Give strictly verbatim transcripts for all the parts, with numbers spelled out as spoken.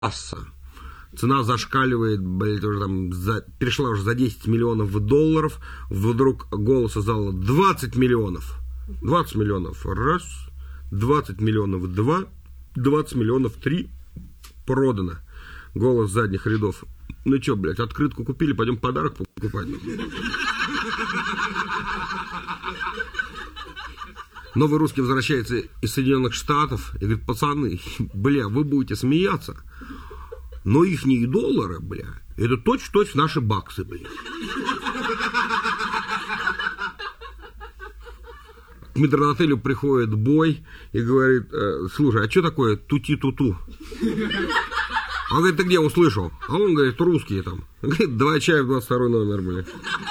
Цена зашкаливает, блядь, уже там за, перешла уже за десять миллионов долларов. Вдруг голос из зала: двадцать миллионов. двадцать миллионов. Раз. двадцать миллионов. Два. двадцать миллионов. Три. Продано. Голос с задних рядов: ну чё, блядь, открытку купили, пойдем подарок покупать. Новый русский возвращается из Соединенных Штатов и говорит: пацаны, бля, вы будете смеяться, но ихние доллары, бля, это точь-в-точь наши баксы, бля. К метрдотелю приходит бой и говорит: слушай, а что такое тути-туту? Он говорит: ты где услышал? А он говорит: русские там. Он говорит: давай чай в двадцать второй номер, бля.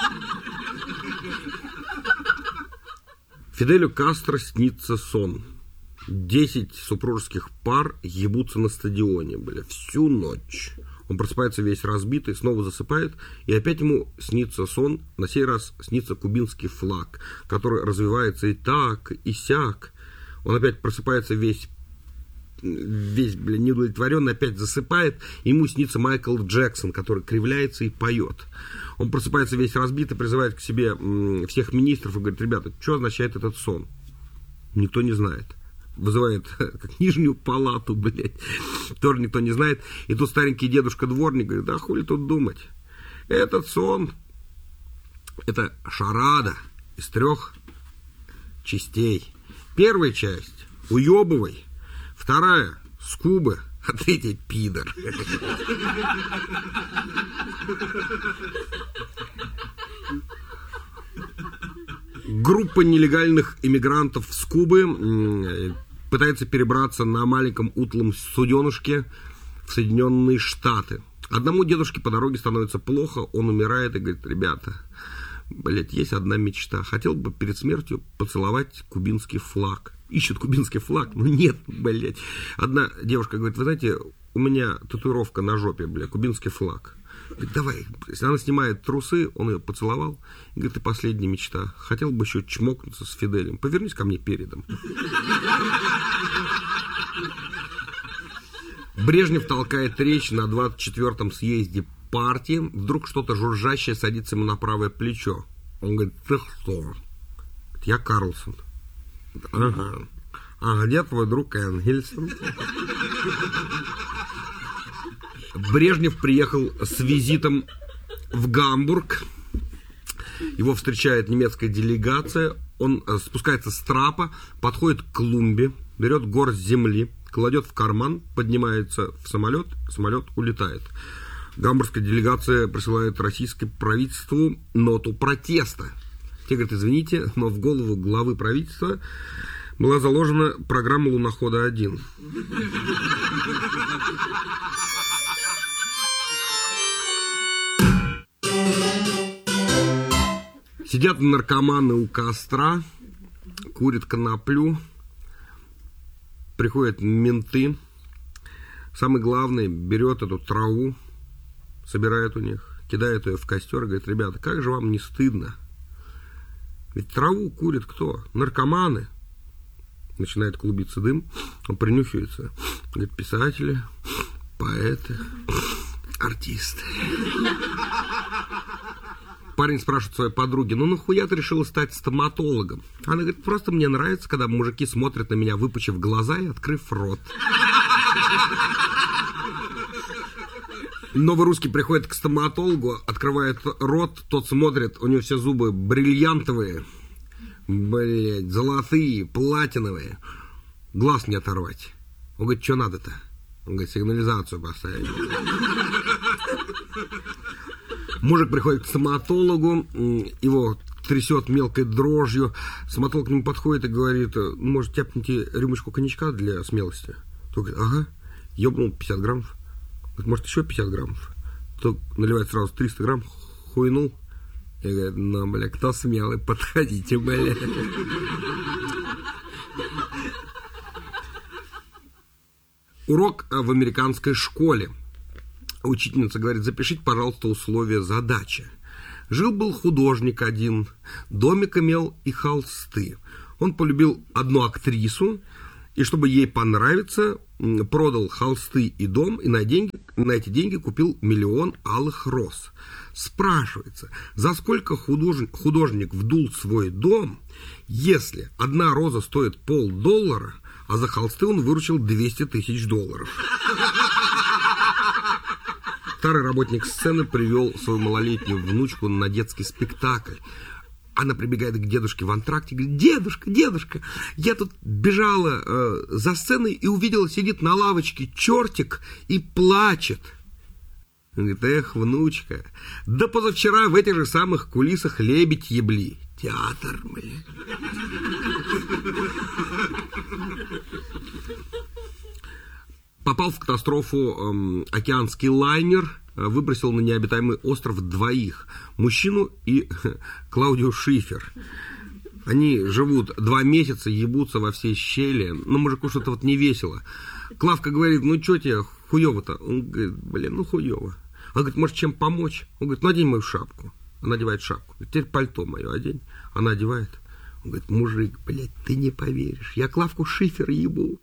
Фиделю Кастро снится сон. Десять супружеских пар ебутся на стадионе, бля, всю ночь. Он просыпается весь разбитый, снова засыпает, и опять ему снится сон. На сей раз снится кубинский флаг, который развивается и так, и сяк. Он опять просыпается весь, весь, бля, неудовлетворенный, опять засыпает. Ему снится Майкл Джексон, который кривляется и поет. Он просыпается весь разбитый, призывает к себе всех министров и говорит: ребята, что означает этот сон? Никто не знает. Вызывает как нижнюю палату, блядь, тоже никто не знает. И тут старенький дедушка-дворник говорит: да хули тут думать, этот сон — это шарада из трех частей. Первая часть — уебывай, вторая — скубы, а третья — пидор. Группа нелегальных иммигрантов с Кубы пытается перебраться на маленьком утлом суденышке в Соединенные Штаты. Одному дедушке по дороге становится плохо, он умирает и говорит: ребята, блядь, есть одна мечта. Хотел бы перед смертью поцеловать кубинский флаг. Ищет кубинский флаг, но нет, блядь. Одна девушка говорит: вы знаете, у меня татуировка на жопе, блядь, кубинский флаг. Говорит: давай. Если она снимает трусы, он ее поцеловал. И говорит: и последняя мечта. Хотел бы еще чмокнуться с Фиделем. Повернись ко мне передом. Брежнев толкает речь на двадцать четвёртом съезде партии. Вдруг что-то жужжащее садится ему на правое плечо. Он говорит: ты кто? Говорит: я Карлсон. Ага. А где твой друг Энгельсон? Брежнев приехал с визитом в Гамбург. Его встречает немецкая делегация. Он спускается с трапа, подходит к клумбе, берет горсть земли, кладет в карман, поднимается в самолет, самолет улетает. Гамбургская делегация присылает российскому правительству ноту протеста. Те говорят: извините, но в голову главы правительства была заложена программа Лунохода один. Сидят наркоманы у костра, курят коноплю, приходят менты. Самый главный берет эту траву, собирает у них, кидает ее в костер и говорит: ребята, как же вам не стыдно? Ведь траву курит кто? Наркоманы. Начинает клубиться дым, он принюхивается. Говорит: писатели, поэты, артисты. Парень спрашивает своей подруги: ну нахуя ты решила стать стоматологом? Она говорит: просто мне нравится, когда мужики смотрят на меня, выпучив глаза и открыв рот. Новый русский приходит к стоматологу, открывает рот, тот смотрит, у него все зубы бриллиантовые, блять, золотые, платиновые. Глаз не оторвать. Он говорит: что надо-то? Он говорит: сигнализацию поставить. Мужик приходит к стоматологу, его трясет мелкой дрожью. Стоматолог к нему подходит и говорит: может, тяпните рюмочку коньячка для смелости? Тот говорит: ага. Ёбнул пятьдесят граммов. Говорит: может, еще пятьдесят граммов? Тот наливает сразу триста грамм, хуйнул. И говорит: ну, бля, кто смелый, подходите, бля. Урок в американской школе. Учительница говорит: запишите, пожалуйста, условия задачи. Жил-был художник один, домик имел и холсты. Он полюбил одну актрису И чтобы ей понравиться, продал холсты и дом, и на, деньги, на эти деньги купил миллион алых роз. Спрашивается, за сколько художник, художник вдул свой дом, если одна роза стоит полдоллара, а за холсты он выручил двести тысяч долларов. Старый работник сцены привел свою малолетнюю внучку на детский спектакль. Она прибегает к дедушке в антракте и говорит: дедушка, дедушка, я тут бежала э, за сценой и увидела, сидит на лавочке чертик и плачет. Он говорит: эх, внучка, да позавчера в этих же самых кулисах лебедь ебли. Театр, блин. Попал в катастрофу эм, океанский лайнер, выбросил на необитаемый остров двоих, мужчину и Клаудио Шифер. Они живут два месяца, ебутся во все щели, но мужику что-то вот не весело. Клавка говорит: ну что тебе хуёво-то? Он говорит: блин, ну хуёво. Он говорит: может, чем помочь? Он говорит: ну одень мою шапку. Она одевает шапку. Теперь пальто мое одень. Она одевает. Он говорит: мужик, блядь, ты не поверишь, я Клавку Шифер ебу.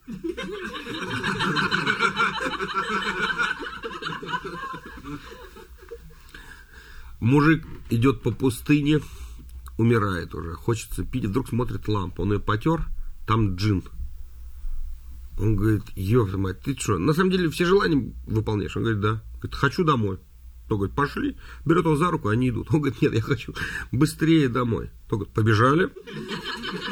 Мужик идет по пустыне, умирает уже, хочется пить, вдруг смотрит лампу, он ее потер, там джин. Он говорит: ёпта мать, ты что, на самом деле все желания выполняешь? Он говорит: да. Говорит: хочу домой. Он говорит: пошли. Берет он за руку, они идут. Он говорит: нет, я хочу быстрее домой. Он говорит: побежали.